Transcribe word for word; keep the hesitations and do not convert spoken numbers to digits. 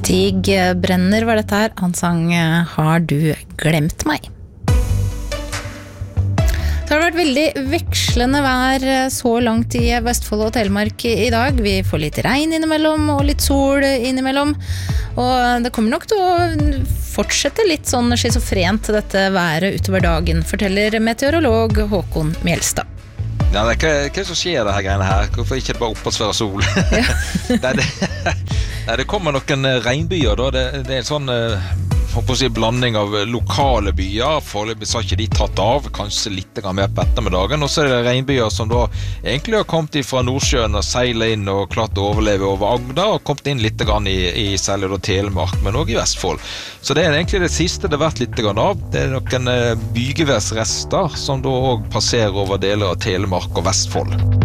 Stig Brenner var dette her. Han sang Har du glemt meg? Det har vært veldig vekslende vær så langt i Vestfold og Telemark i dag. Vi får litt regn innimellom og litt sol innimellom. Og det kommer nok til å fortsette litt sånn schizofrent dette været utover dagen, forteller meteorolog Håkon Mjelstad. Ja, det er ikke, hva som skjer det her greiene her? Hvorfor ikke det bare oppholdsføre sol? Ja. Nei, det, nei, det kommer noen regnbyer da. Det, det er en sånn, håper å si, blanding av lokale byer. Foreløpig så har ikke de tatt av, kanskje litt mer på ettermiddagen. Og så er det regnbyer som da egentlig har kommet fra Nordsjøen og seilet inn og klart å overleve over Agder, og kommet inn litt grann i, i særlig da Telemark, men også i Vestfold. Så det er egentlig det siste det har vært litt grann av. Det er noen bygeværsrester som da også passerer over deler av Telemark og Vestfold.